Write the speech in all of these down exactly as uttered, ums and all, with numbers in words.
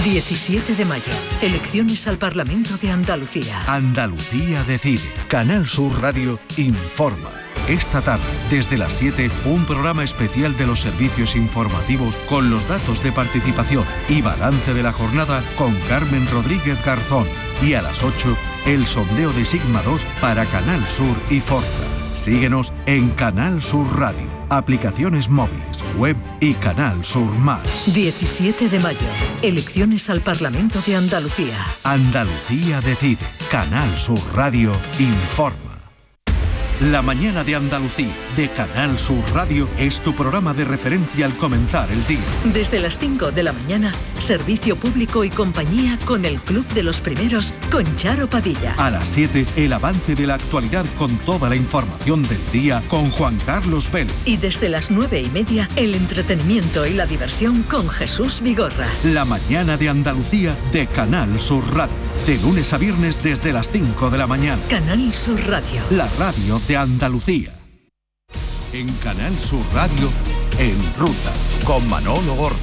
diecisiete de mayo, elecciones al Parlamento de Andalucía. Andalucía decide. Canal Sur Radio informa. Esta tarde, desde las siete, un programa especial de los servicios informativos con los datos de participación y balance de la jornada con Carmen Rodríguez Garzón. Y a las ocho, el sondeo de Sigma dos para Canal Sur y Forza. Síguenos en Canal Sur Radio, aplicaciones móviles, web y Canal Sur Más. diecisiete de mayo, elecciones al Parlamento de Andalucía. Andalucía decide. Canal Sur Radio informa. La mañana de Andalucía, de Canal Sur Radio, es tu programa de referencia al comenzar el día. Desde las cinco de la mañana, servicio público y compañía con el Club de los Primeros, con Charo Padilla. A las siete, el avance de la actualidad con toda la información del día con Juan Carlos Vélez. Y desde las nueve y media, el entretenimiento y la diversión con Jesús Vigorra. La mañana de Andalucía, de Canal Sur Radio. De lunes a viernes desde las cinco de la mañana. Canal Sur Radio. La radio de Andalucía. En Canal Sur Radio, En Ruta, con Manolo Gordo.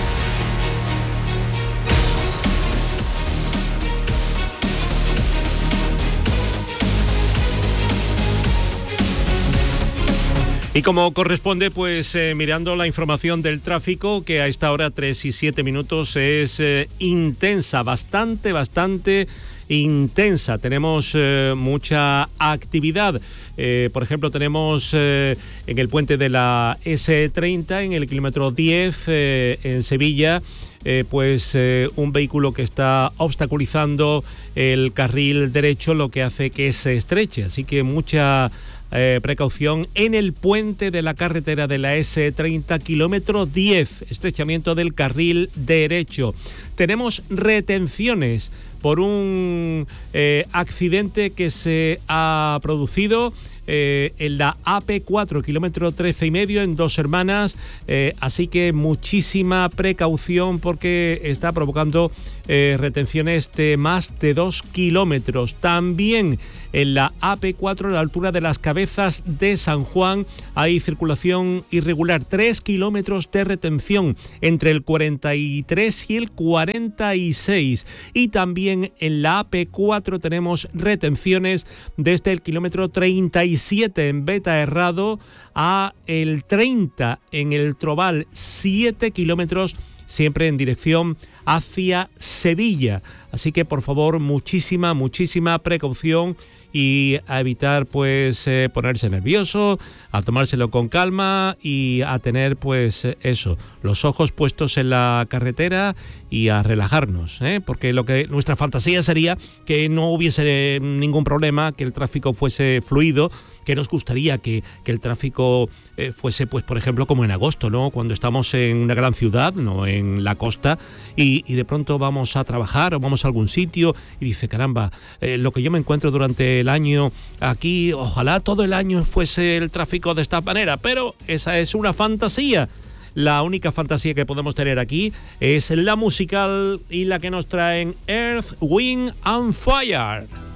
Y como corresponde, pues eh, mirando la información del tráfico, que a esta hora, tres y siete minutos, es eh, intensa, bastante, bastante intensa. Tenemos eh, mucha actividad. Eh, por ejemplo, tenemos eh, en el puente de la ese treinta, en el kilómetro diez, eh, en Sevilla, eh, pues eh, un vehículo que está obstaculizando el carril derecho, lo que hace que se estreche. Así que mucha Eh, precaución en el puente de la carretera de la ese treinta, kilómetro diez, estrechamiento del carril derecho. Tenemos retenciones por un eh, accidente que se ha producido eh, en la A P cuatro, kilómetro trece y medio, en Dos Hermanas, eh, así que muchísima precaución porque está provocando eh, retenciones de más de dos kilómetros. También en la A P cuatro, a la altura de las Cabezas de San Juan, hay circulación irregular, tres kilómetros de retención entre el cuarenta y tres y el cuarenta y seis. Y también en la A P cuatro tenemos retenciones desde el kilómetro treinta y siete en Beta Herrado a el treinta en el Trobal, siete kilómetros siempre en dirección hacia Sevilla. Así que, por favor, muchísima, muchísima precaución y a evitar, pues, eh, ponerse nervioso, a tomárselo con calma y a tener, pues, eso, los ojos puestos en la carretera y a relajarnos, ¿eh? Porque lo que nuestra fantasía sería que no hubiese ningún problema, que el tráfico fuese fluido, que nos gustaría que, que el tráfico eh, fuese, pues, por ejemplo, como en agosto, ¿no? Cuando estamos en una gran ciudad, no en la costa, y, y de pronto vamos a trabajar o vamos a algún sitio y dice, caramba, eh, lo que yo me encuentro durante el año aquí, ojalá todo el año fuese el tráfico de esta manera, pero esa es una fantasía. La única fantasía que podemos tener aquí es la musical y la que nos traen Earth, Wind and Fire.